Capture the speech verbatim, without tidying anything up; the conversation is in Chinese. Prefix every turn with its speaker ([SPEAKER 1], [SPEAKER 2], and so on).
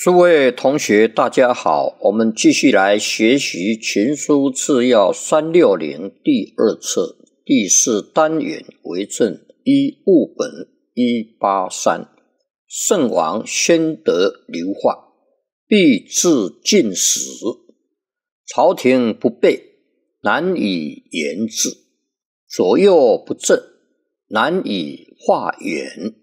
[SPEAKER 1] 诸位同学大家好，我们继续来学习群书治要三百六十第二册第四单元为政一务本一八三，圣王宣德流化，必至尽始，朝廷不备，难以言治，左右不正，难以化远。